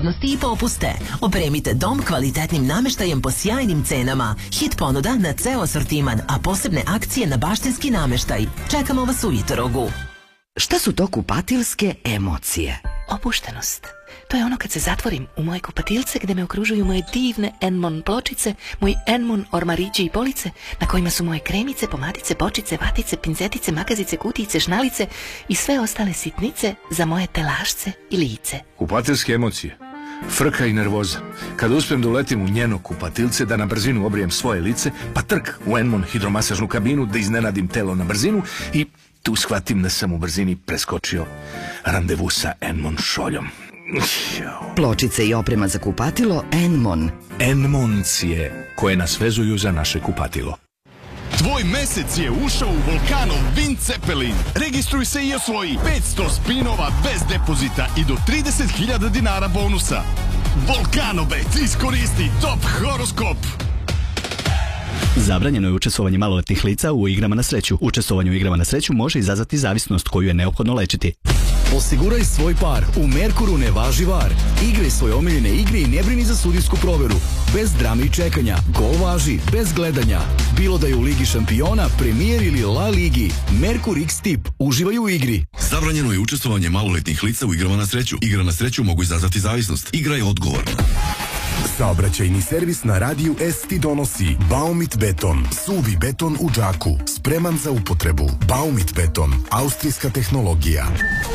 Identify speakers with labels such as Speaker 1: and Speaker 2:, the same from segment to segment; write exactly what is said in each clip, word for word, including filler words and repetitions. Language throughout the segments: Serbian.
Speaker 1: pogodnosti i popuste. Opremite dom kvalitetnim nameštajem po sjajnim cenama. Hit ponuda na ceo asortiman, a posebne akcije na baštinski nameštaj. Čekamo vas u Itorogu.
Speaker 2: Šta su to kupatilske emocije?
Speaker 3: Opuštenost. To je ono kad se zatvorim u moje kupatilce gde me okružuju moje divne Enmon pločice, moji Enmon ormarići i police na kojima su moje kremice, pomadice, bočice, vatice, pincetice, makazice, kutijice, šnalice i sve ostale sitnice za moje telašce i lice.
Speaker 4: Kupatilske emocije. Frka i nervoza. Kada uspijem da uletim u njeno kupatilce, da na brzinu obrijem svoje lice, pa trk u Enmon hidromasažnu kabinu, da iznenadim telo na brzinu i tu shvatim da sam u brzini preskočio randevu sa Enmon šoljom.
Speaker 2: Pločice i oprema za kupatilo Enmon.
Speaker 4: Enmoncije koje nas vezuju za naše kupatilo.
Speaker 5: Tvoj mesec je ušao u Volkanov Wind Zeppelin. Registruj se i osvoji petsto spinova bez depozita i do trideset hiljada dinara bonusa. Volkanobet, iskoristi top horoskop.
Speaker 6: Zabranjeno je učestvovanje maloletnih lica u igrama na sreću. Učestvovanje u igrama na sreću može izazvati zavisnost koju je neophodno lečiti.
Speaker 7: Osiguraj svoj par. U Merkuru ne važi var. Igraj svoje omiljene igre i ne brini za sudijsku proveru. Bez drame i čekanja. Gol važi, bez gledanja. Bilo da je u Ligi šampiona, premijer ili La Ligi. Merkur X Tip. Uživaj u igri.
Speaker 8: Zabranjeno je učestvovanje maloletnih lica u igrama na sreću. Igre na sreću mogu izazvati zavisnost. Igraj odgovorno.
Speaker 9: Saobraćajni servis na radiju S ti donosi Baumit beton, suvi beton u džaku, spreman za upotrebu. Baumit beton, austrijska tehnologija.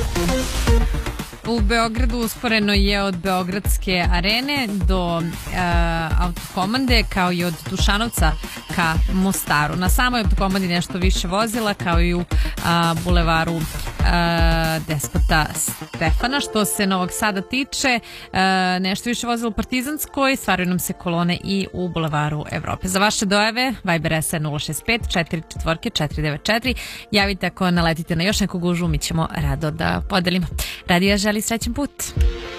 Speaker 10: U Beogradu usporeno je od Beogradske arene do uh, autokomande, kao i od Dušanovca ka Mostaru. Na samoj autokomandi nešto više vozila, kao i u uh, bulevaru uh, Despota Stefana. Što se Novog Sada tiče, uh, nešto više vozila u Partizanskoj, stvaraju nam se kolone i u bulevaru Evrope. Za vaše dojave, Viber S R nula šest pet četiri četiri četiri devet četiri. Javite ako naletite na još neku gužu, mi ćemo rado da podelimo. Radija želi srećan put.